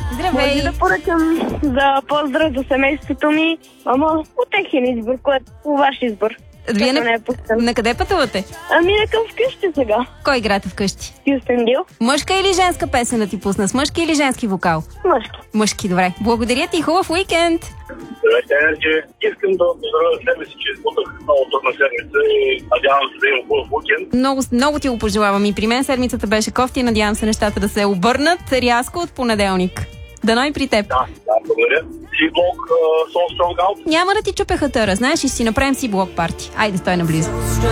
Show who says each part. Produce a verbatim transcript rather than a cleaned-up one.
Speaker 1: Здравей!
Speaker 2: Може да поръчам за поздрав за семейството ми, ама от техен избор, което по ваш избор.
Speaker 1: Вие
Speaker 2: не
Speaker 1: на...
Speaker 2: е пускан.
Speaker 1: на къде пътувате?
Speaker 2: Ами на към вкъщи сега.
Speaker 1: Кой играте вкъщи?
Speaker 2: Кюстенгил.
Speaker 1: Мъжка или женска песен да ти пусна? С мъжки или женски вокал?
Speaker 2: Мъжки.
Speaker 1: Мъжки, добре. Благодаря ти, хубав уикенд!
Speaker 3: Здравейте, Енерджи. Искам да поздравя себе си, че избутах много трудна седмица и надявам се да имам хубав уикенд.
Speaker 1: Много, много ти го пожелавам. И при мен седмицата беше кофти и надявам се нещата да се обърнат рязко от понеделник. Дано и при теб.
Speaker 3: Да, да, благодаря. Си блок uh, So Strong Out.
Speaker 1: Няма да ти чупеха търа, знаеш, и си направим си блок парти. Айде, стой наблизо.